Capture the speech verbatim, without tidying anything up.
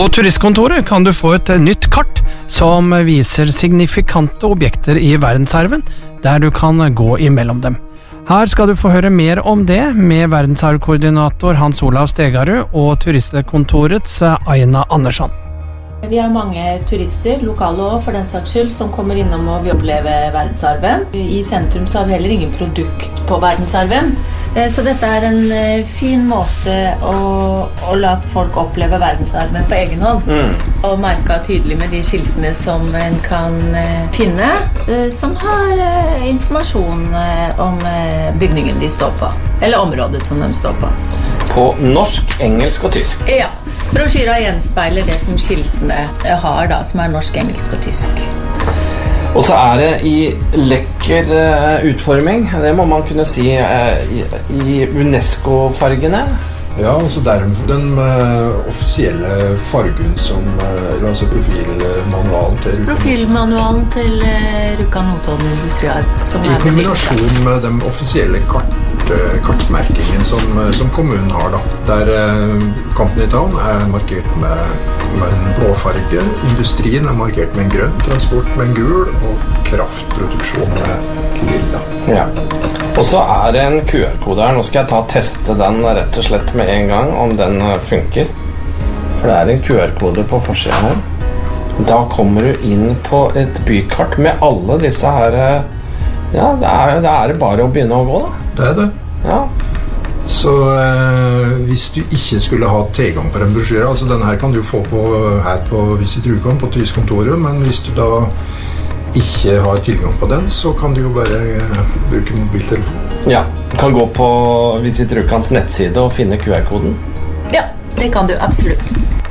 På turistkontoret kan du få et nytt kart som viser signifikante objekter i verdensarven, der du kan gå imellom dem. Her skal du få høre mer om det med verdensarvkoordinator Hans Olav Stegarud og turistkontorets Aina Andersson. Vi har mange turister, lokale også for den saks skyld, som kommer innom og vil oppleve verdensarven. I sentrum så har vi heller ingen produkt på verdensarven. Så dette er en fin måte å, å la folk oppleve verdensarven på egen hånd. Mm. Og merke tydelig med de skiltene som en kan finne, som har informasjon om bygningen de står på, eller området som de står på. På norsk, engelsk og tysk? Ja, brosjyra gjenspeiler det som skiltene har da, som er norsk, engelsk og tysk. Og så er det i lekker uh, utforming, det må man kunne si, uh, i, i UNESCO-fargene. Ja, altså det er den uh, offisielle fargen som, uh, altså profilmanualen til Rjukan. Profilmanualen til uh, Rjukan Notodden Industriarv. I kombinasjon med den offisielle kart, uh, kartmerkingen som, uh, som kommunen har da. Der uh, Company Town er markert med, med en blå farge, industrien er markert med en grønn, transport med en gul, og kraftproduksjon med lilla. Ja. Og så er det en Q R-kode her. Nå skal jeg ta og teste den rett og slett med en gang, om den funker. For det er en Q R-kode på forsiden her. Da kommer du inn på et bykart med alle disse her. Ja, det er, det er bare å begynne å gå da. Det er det. Ja. Så eh, hvis du ikke skulle ha tilgang på den brosjyra, altså denne her kan du få på, her på Visit Rjukan, på turistkontoret, men hvis du da ikke har tilgang på den, så kan du jo bare uh, bruke mobiltelefon. Ja, du kan gå på Visit Rjukans nettside og finne Q R-koden. Ja, det kan du absolutt.